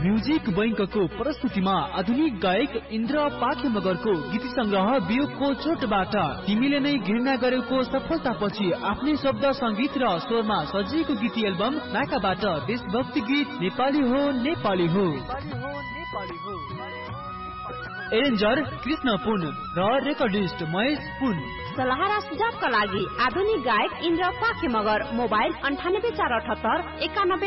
Music बैंकको प्रस्तुतिमा आधुनिक गायक इन्द्र पाखे मगरको गीत संग्रह वियोगको चोटबाट तिमीले नै घृणा गरेको सफलतापछि आफ्नै शब्द संगीत र स्वरमा सजिएको गीत एल्बम नाकाबाट देशभक्ति गीत नेपाली हो नेपाली हो। एरेन्जर कृष्ण पुन र रेकर्डिस्ट महेश पुन। सल्लाह र सुझावका लागि आधुनिक गायक इन्द्र पाखे मगर। मोबाइल 98 478 91